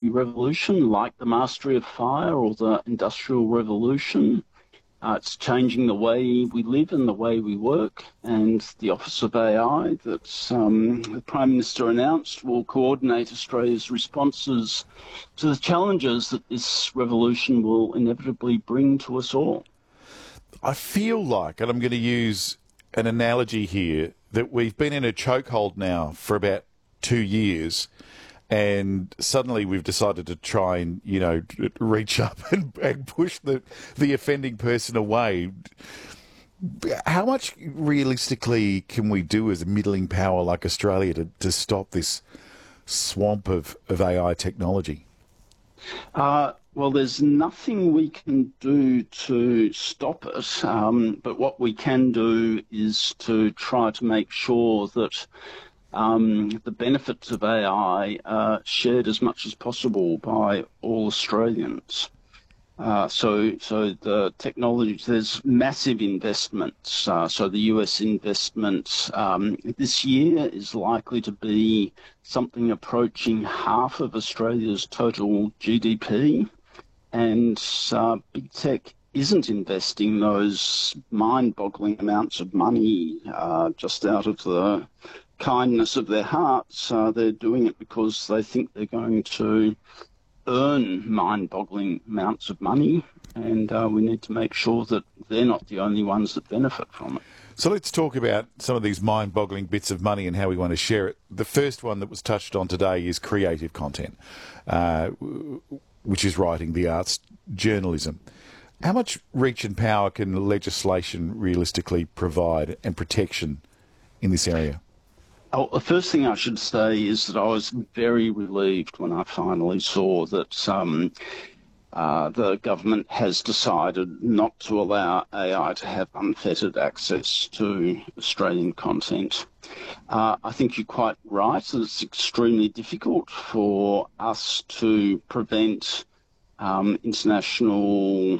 revolution, like the mastery of fire or the Industrial Revolution. It's changing the way we live and the way we work, and the Office of AI that the Prime Minister announced will coordinate Australia's responses to the challenges that this revolution will inevitably bring to us all. I feel like, and I'm going to use an analogy here, that we've been in a chokehold now for about 2 years, and suddenly we've decided to try and, reach up and push the offending person away. How much realistically can we do as a middling power like Australia to stop this swamp of AI technology? Well, there's nothing we can do to stop it, but what we can do is to try to make sure that the benefits of AI are shared as much as possible by all Australians. So the technology, there's massive investments. So the US investment this year is likely to be something approaching half of Australia's total GDP. And big tech isn't investing those mind-boggling amounts of money just out of the kindness of their hearts. They're doing it because they think they're going to earn mind-boggling amounts of money, and we need to make sure that they're not the only ones that benefit from it. So let's talk about some of these mind-boggling bits of money and how we want to share it. The first one that was touched on today is creative content, which is writing, the arts, journalism. How much reach and power can legislation realistically provide and protection in this area? Oh, the first thing I should say is that I was very relieved when I finally saw that the government has decided not to allow AI to have unfettered access to Australian content. I think you're quite right that it's extremely difficult for us to prevent international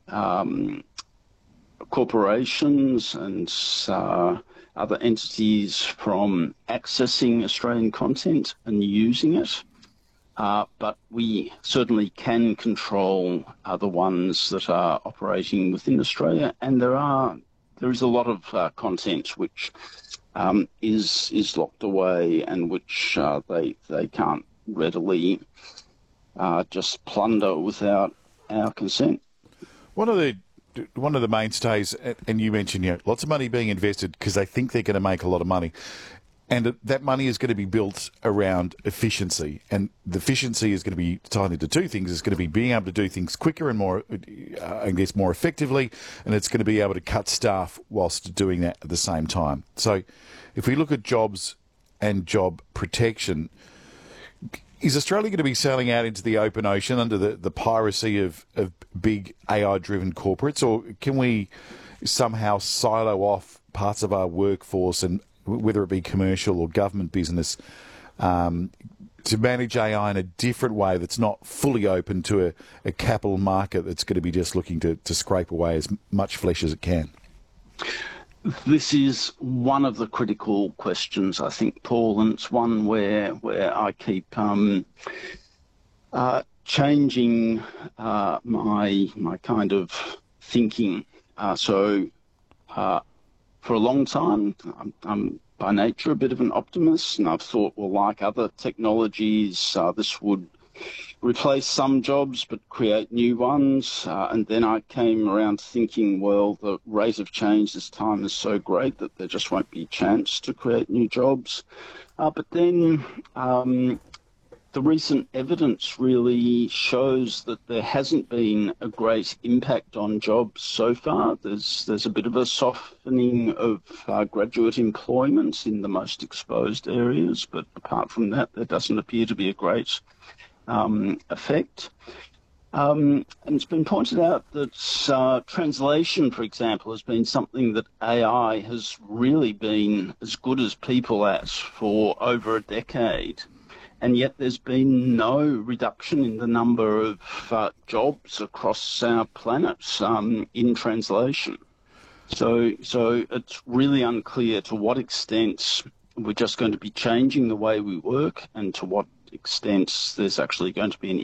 corporations and other entities from accessing Australian content and using it. But we certainly can control the ones that are operating within Australia, and there is a lot of content which is locked away and which they can't readily just plunder without our consent. One of the mainstays, and you mentioned, lots of money being invested because they think they're going to make a lot of money. And that money is going to be built around efficiency. And the efficiency is going to be tied into two things. It's going to be being able to do things quicker and more effectively. And it's going to be able to cut staff whilst doing that at the same time. So if we look at jobs and job protection, is Australia going to be sailing out into the open ocean under the piracy of big AI-driven corporates? Or can we somehow silo off parts of our workforce, and whether it be commercial or government business, to manage AI in a different way that's not fully open to a capital market that's going to be just looking to scrape away as much flesh as it can? This is one of the critical questions, I think, Paul, and it's one where I keep changing my kind of thinking. So for a long time, I'm by nature a bit of an optimist, and I've thought, well, like other technologies, this would replace some jobs but create new ones. And then I came around to thinking, well, the rate of change this time is so great that there just won't be a chance to create new jobs. But then the recent evidence really shows that there hasn't been a great impact on jobs so far. There's a bit of a softening of graduate employment in the most exposed areas, but apart from that, there doesn't appear to be a great effect. And it's been pointed out that translation, for example, has been something that AI has really been as good as people at for over a decade. And yet there's been no reduction in the number of jobs across our planet in translation. So it's really unclear to what extent we're just going to be changing the way we work and to what extent there's actually going to be an